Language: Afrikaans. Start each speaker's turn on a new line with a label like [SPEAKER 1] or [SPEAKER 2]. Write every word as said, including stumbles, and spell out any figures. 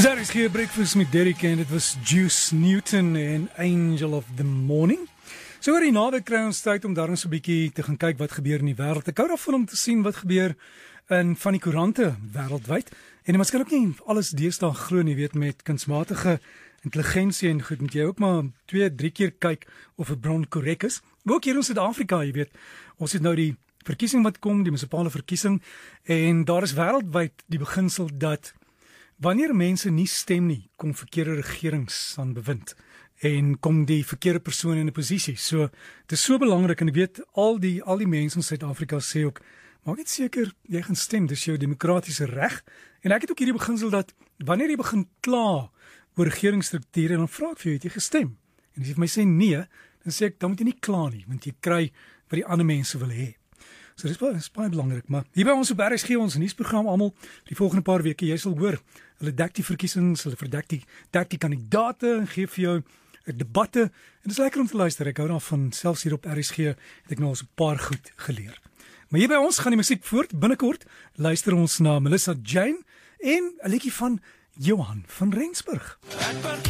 [SPEAKER 1] Dis R S G Breakfast met Derek en dit was Juice Newton en Angel of the Morning. So oor die naweek kry ons tyd om daarom so 'n bietjie te gaan kyk wat gebeur in die wêreld. Ek hou daarvan om te sien wat gebeur in van die koerante wêreldwyd. En mens kan ook nie alles deesdae glo nie, weet, met kunsmatige intelligensie en goed, moet jy ook maar twee, drie keer kyk of 'n bron korrek is. Ook hier in Suid-Afrika, jy weet, ons het nou die verkiesing wat kom, die munisipale verkiesing, en daar is wêreldwyd die beginsel dat wanneer mense nie stem nie, kom verkeerde regerings aan bewind en kom die verkeerde persone in 'n posisie. So dit is so belangrik, en ek weet al die al die mense in Suid-Afrika sê ook, maak net seker jy gaan stem, dis jou demokratiese reg. En ek het ook hierdie beginsel dat wanneer jy begin kla oor regeringsstrukture, dan vra ek vir jou, het jy gestem? En as jy vir my sê nee, dan sê ek, dan moet jy nie kla nie, want jy kry wat die ander mense wil hê. So dis baie, dis baie belangrik, maar hier by ons op R S G, ons nuusprogram almal, die volgende paar weke, jy sal hoor, hulle dek die verkiesings, hulle verdek die, dek die kandidate en gee vir jou debatte, en dit is lekker om te luister. Ek hou daarvan, selfs hier op R S G het ek nou ons 'n paar goed geleer. Maar hier by ons gaan die musiek voort. Binnekort luister ons na Melissa Jane en 'n liedjie van Johan van Rensburg.